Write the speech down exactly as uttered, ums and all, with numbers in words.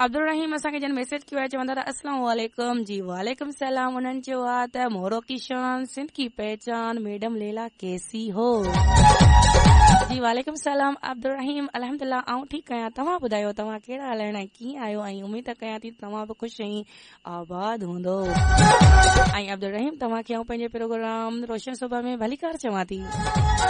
अब्दुल रहीम असांखे जन मैसेज कयो आहे चवंदा था अस्सलाम वालेकुम जी वालेकुम सलाम। उन्हनि चयो आहे त मोरो की शान सिंध की पहचान मैडम लैला कैसी हो। जी वालेकुम सलाम अब्दुल रहीम अल्हम्दुलिल्लाह आऊं ठीकु आहियां। तव्हां ॿुधायो तव्हां कहिड़ा हाल आहिनि, कीअं आहियो ऐं उमेद कयां थी तव्हां बि ख़ुशि ऐं आबाद हूंदो। ऐं अब्दुल रहीम तव्हांखे आऊं पंहिंजे प्रोग्राम रोशन सुबह में भली कार चवां थी।